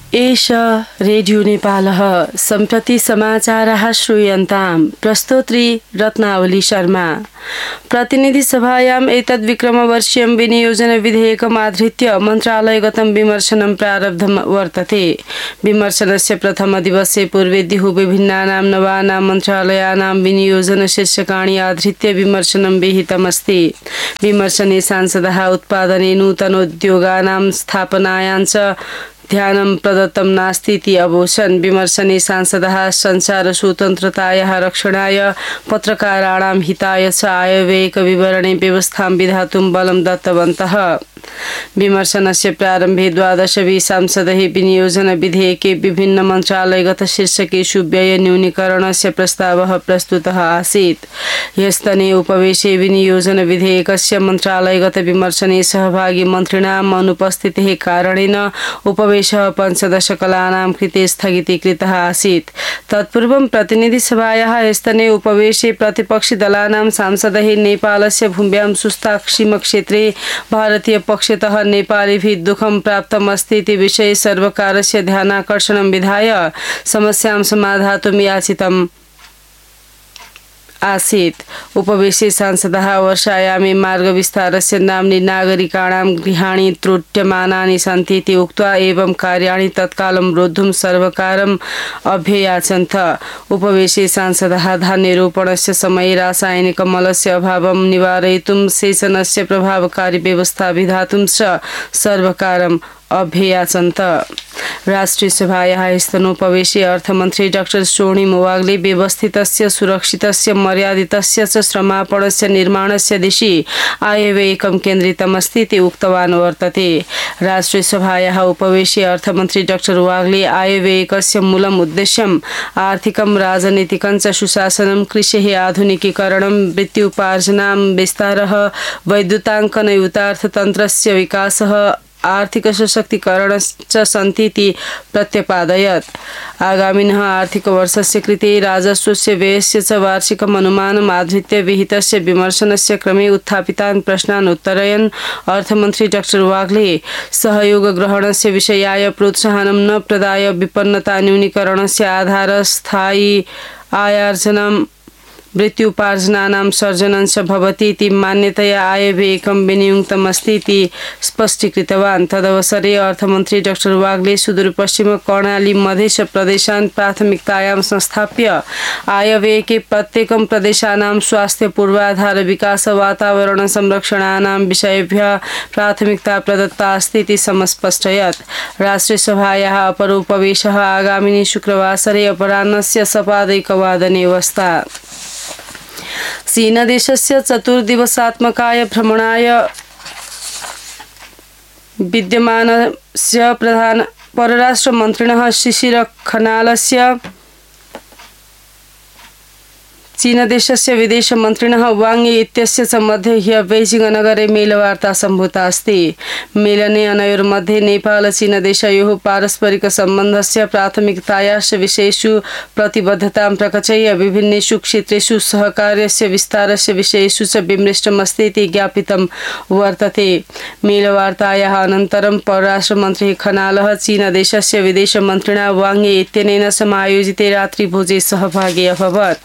एष रेडियो नेपालः सम्प्रति समाचारः श्रूयन्ताम् प्रस्तोत्री रत्नावली शर्मा। प्रतिनिधि सभायाम् एतद्विक्रमवर्षीयं विनियोजनविधेयकमाधृत्य मन्त्रालयगतं विमर्शनं प्रारब्धं वर्तते। विमर्शनस्य प्रथमदिवसे पूर्वेद्युः विभिन्नानां नवानां मन्त्रालयानां विनियोजनशीर्षकाणि आधृत्य विमर्शनं विहितमस्ति। विमर्शने सांसदः उत्पादने नूतनोद्योगानां स्थापनायां च ध्यानं प्रदत्तं नास्ति इति अवोचन्। विमर्शने सांसदः सञ्चारस्वतन्त्रतायाः रक्षणाय पत्रकाराणां हिताय च आयव्ययविवरणे व्यवस्थां विधातुं बलं दत्तवन्तः। विमर्शनस्य प्रारम्भे 12 सांसदैः विनियोजनविधेयके विभिन्न मन्त्रालयगत शीर्षकेषु व्यय न्यूनीकरणस्य प्रस्तावः प्रस्तुतः आसीत्। ह्यस्तने उपवेशे विनियोजनविधेयकस्य मन्त्रालयगत विमर्शने सहभागी मन्त्रिणाम् अनुपस्थितेः कारणेन उपवेशः 15 कलानां कृते स्थगितीकृतः आसीत्। तत्पूर्वं प्रतिनिधिसभायाः ह्यस्तने उपवेशे प्रतिपक्षिदलानां सांसदैः नेपालस्य भूम्यां सुस्ताक सीमाक्षेत्रे भारतीय पक्षतः नेपालीभिः दुःखं प्राप्तमस्ति इति विषये सर्वकारस्य ध्यानाकर्षणं विधाय समस्यां समाधातुं याचितम् आसीत्। उपवेशे सांसदः वर्षायामे मार्गविस्तारस्य नाम्नि नागरिकाणां गृहाणि त्रुट्यमानानि सन्ति इति उक्त्वा एवं कार्याणि तत्कालं रोद्धुं सर्वकारम् अभ्ययाचन्त। उपवेशे सांसदः धान्यरोपणस्य समये रासायनिकमलस्य अभावं निवारयितुं सेचनस्य प्रभावकारी व्यवस्था विधातुं च सर्वकारम् अभ्ययाचन्त। राष्ट्रिय सभायाः स्तनोपवेशे अर्थमन्त्री डाक्टर स्वर्णिम वाग्ले व्यवस्थितस्य सुरक्षितस्य मर्यादितस्य च श्रमापणस्य निर्माणस्य दिशि आयव्ययकं केन्द्रितमस्ति इति उक्तवान् वर्तते। राष्ट्रिय सभायाः उपवेशे अर्थमन्त्री डाक्टर वाग्ले आयव्ययकस्य मूलम् उद्देश्यम् आर्थिकं राजनीतिकं च सुशासनं, कृषेः आधुनिकीकरणं, वृत्त्युपार्जनां विस्तारः, वैद्युताङ्कनयुतार्थतन्त्रस्य विकासः, आर्थिक सशक्तीकरणश्च सन्ति इति प्रत्यपादयत्। आगामिनः आर्थिकवर्षस्य कृते राजस्वस्य व्ययस्य च वार्षिकम् अनुमानम् आधृत्य विहितस्य विमर्शनस्य क्रमे उत्थापितान् प्रश्नान् उत्तरयन् अर्थमन्त्री डाक्टर वाग्ले सहयोगग्रहणस्य विषयाय प्रोत्साहनं न प्रदाय विपन्नता न्यूनीकरणस्य आधार स्थायी आयार्जनं वृत्त्युपार्जनानां सर्जनं च भवति इति मान्यतया आयव्ययकं विनियुक्तमस्ति इति स्पष्टीकृतवान्। तदवसरे अर्थमन्त्री डाक्टर वाग्ले सुदूरपश्चिम कर्णाली मध्य प्रदेशान् प्राथमिकतायां संस्थाप्य आयव्ययके प्रत्येकं प्रदेशानां स्वास्थ्य पूर्वाधार विकास वातावरण संरक्षणानां विषयेभ्यः प्राथमिकता प्रदत्ता अस्ति इति समस्पष्टयत्। राष्ट्रियसभायाः अपर उपवेशः आगामिनि शुक्रवासरे अपराह्नस्य सपादैकवादने वस्ता। चीनदेशस्य 4 दिवसात्मकाय भ्रमणाय विद्यमानस्य प्रधान परराष्ट्रमन्त्रिणः शिशिर खनालस्य चीनदेशस्य विदेशमन्त्रिणः वाङ्ग यी इत्यस्य च मध्ये ह्यः बेजिङ नगरे मेलवार्ता सम्भूता अस्ति। मेलने अनयोर्मध्ये नेपाल चीनदेशयोः पारस्परिकसम्बन्धस्य प्राथमिकतायाः विषयेषु प्रतिबद्धतां प्रकटय्य विभिन्नेषु क्षेत्रेषु सहकार्यस्य विस्तारस्य विषयेषु च विमृष्टमस्ति इति ज्ञापितं वर्तते। मेलवार्तायाः अनन्तरं परराष्ट्रमन्त्री खनालः चीनदेशस्य विदेशमन्त्रिणा वाङ्ग यी इत्यनेन समायोजिते रात्रिभोजे सहभागी अभवत्।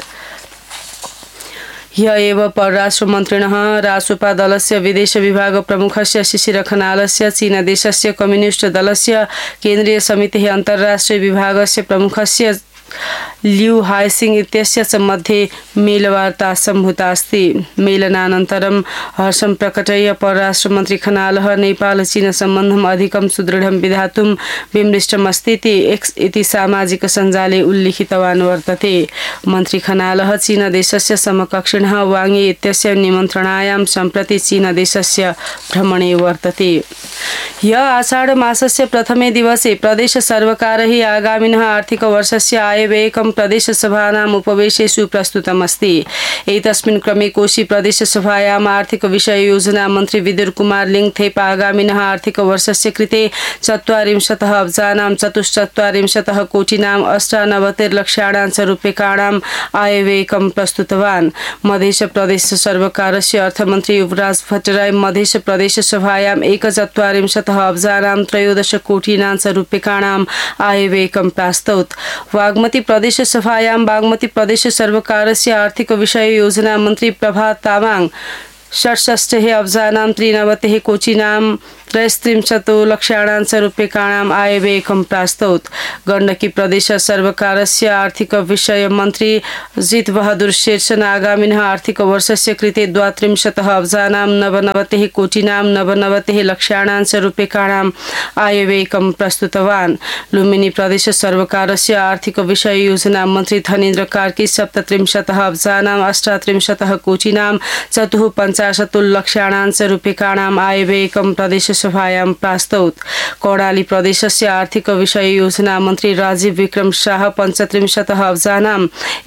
ह्यः एव परराष्ट्रमन्त्रिणः रासोपा दलस्य विदेश विभाग प्रमुखस्य शिशिर खनालस्य चीनदेशस्य कम्युनिस्ट दलस्य केन्द्रीय समितेः अन्तर्राष्ट्रिय विभागस्य प्रमुखस्य लिउ हाइसिङ इत्यस्य च मध्ये मेलवार्ता सम्भूता अस्ति। मेलनानन्तरं हर्षं प्रकटय्य परराष्ट्रमन्त्री खनालः नेपाल चीन सम्बन्धम् अधिकं सुदृढं विधातुं विमृष्टमस्ति इति सामाजिक सञ्जाले उल्लिखितवान् वर्तते। मन्त्री खनालः चीनदेशस्य समकक्षिणः वाङ्ग यी इत्यस्य निमन्त्रणायां सम्प्रति चीनदेशस्य भ्रमणे वर्तते। ह्यः आषाढ मासस्य प्रथमे दिवसे प्रदेश सर्वकारैः आगामिनः आर्थिक वर्षस्य आय आयव्ययकं प्रदेशसभानाम् उपवेशेषु प्रस्तुतमस्ति। एतस्मिन् क्रमे कोशी प्रदेशसभायाम् आर्थिकविषययोजना मन्त्री विदुर कुमार लिङथेप आगामिनः आर्थिकवर्षस्य कृते 40 अब्जानां 44 कोटिनां 98 लक्षाणां रूप्यकाणाम् आयव्ययकं प्रस्तुतवान्। मध्य प्रदेश सर्वकारस्य अर्थमन्त्री युवराज भट्टराई मध्य प्रदेशसभायाम् 41 अब्जानां 13 कोटिनां रूप्यकाणाम् आयव्ययकं प्रास्तौत्। बागमती प्रदेशसभायां बागमती प्रदेश सर्वकारस्य आर्थिकविषययोजना मन्त्री प्रभात तामाङ 67 अब्जानां 93 कोटिनां 33 लक्षाणां रूप्यकाणाम् आयव्ययकं प्रास्तौत्। गण्डकी प्रदेश सर्वकारस्य आर्थिक विषय मन्त्री जित बहादुर शेरचन आगामिनः आर्थिकवर्षस्य कृते 32 अब्जानां 99 कोटिनां 99 लक्षाणां रूप्यकाणाम् आयव्ययकं प्रस्तुतवान्। लुम्बिनी प्रदेश सर्वकारस्य आर्थिक विषय योजना मन्त्री धनेन्द्र कार्की 37 अब्जानां 38 कोटिनां 54 लक्षाणां रूप्यकाणाम् आयव्ययकं प्रदेश सभायां प्रास्तौत्। कर्णाली प्रदेशस्य आर्थिक विषय योजना मन्त्री राजीव विक्रम शाह 35 अब्जानां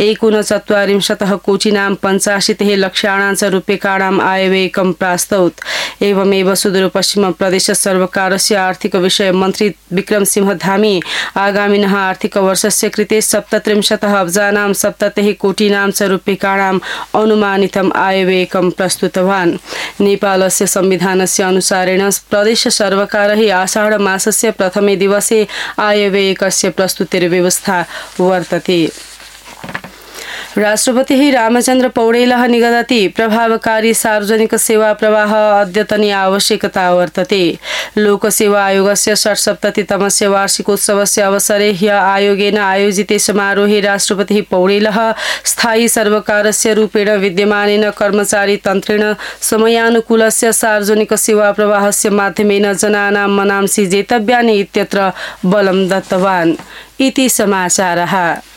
49 कोटिनां 85 लक्षाणां रूप्यकाणाम् आयव्ययकं प्रास्तौत्। एवमेव सुदूरपश्चिम प्रदेश सर्वकारस्य आर्थिक विषय मन्त्री विक्रम सिंह धामी आगामिनः आर्थिकवर्षस्य कृते 37 अब्जानां 87 कोटिनां रूप्यकाणाम् अनुमानितम् आयव्ययकं प्रस्तुतवान्। नेपालस्य संविधानस्य अनुसारेण प्रदेश सर्वकारः आषाढ मासस्य प्रथमे दिवसे आयव्ययकस्य प्रस्तुतिर्व्यवस्था वर्तते। राष्ट्रपतिः रामचन्द्र पौडेलः निगदति प्रभावकारी सार्वजनिक सेवा प्रवाह अद्यतनी आवश्यकता वर्तते। लोकसेवा आयोगस्य 67तमस्य वार्षिकोत्सवस्य अवसरे ह्य आयोगेन आयोजिते समारोहे राष्ट्रपतिः पौडेलः स्थायी सर्वकारस्य रूपेण विद्यमानेन कर्मचारी तन्त्रेण समयानुकूलस्य सार्वजनिक सेवा प्रवाहस्य माध्यमेन जनानां मनांसि जेतव्यानि इत्यत्र बलं दत्तवान्। इति समाचारः।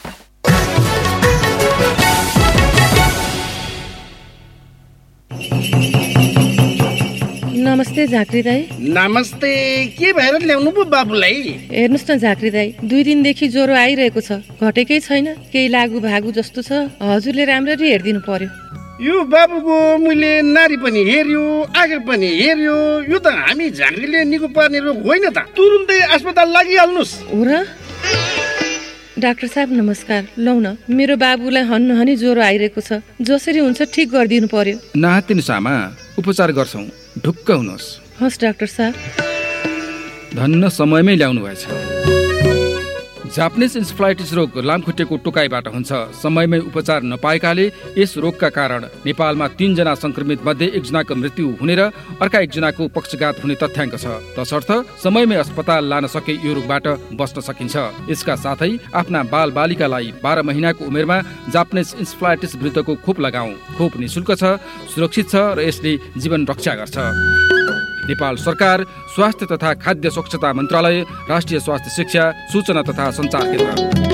नमस्ते झाँक्री दाई। नमस्ते। के भएर ल्याउनु पो बाबुलाई? हेर्नुस् न झाँक्री दाई, 2 दिनदेखि ज्वरो आइरहेको छ, घटेकै छैन, केही लागु भागु जस्तो छ। हजुरले राम्ररी हेरिदिनु पर्यो। यो बाबुको मैले नारी पनि हेर्यो, आँखा पनि हेर्यो, यो त हामी झाँक्रीले निको पार्ने रोग होइन त। तुरुन्तै अस्पताल लागिहाल्नुस्। हो र? डाक्टर साहब नमस्कार। लौ न, मेरो बाबुलाई हन्नहनी ज्वरो आइरहेको छ, जसरी हुन्छ ठिक गरिदिनु पर्यो। नहातिनु सामा, उपचार गर्छौं, ढुक्क हुनुहोस्। हस् डाक्टर साहब। धन्न समयमै ल्याउनु भएछ। जापानिज इन्सेफ्लाइटिस रोग लामखुट्टेको टोकाइबाट हुन्छ। समयमै उपचार नपाएकाले यस रोगका कारण नेपालमा 3 जना संक्रमित मध्ये 1 जनाको मृत्यु हुने र अर्का 1 जनाको पक्षघात हुने तथ्याङ्क छ। तसर्थ समयमै अस्पताल लान सके यो रोगबाट बच्न सकिन्छ। यसका साथै आफ्ना बालबालिकालाई 12 महिनाको उमेरमा जापानिज इन्सेफ्लाइटिस विरुद्धको खोप लगाऊ। खोप निशुल्क छ, सुरक्षित छ र यसले जीवन रक्षा गर्छ। नेपाल सरकार, स्वास्थ्य तथा खाद्य स्वच्छता मन्त्रालय, राष्ट्रिय स्वास्थ्य शिक्षा, सूचना तथा सञ्चार केन्द्र।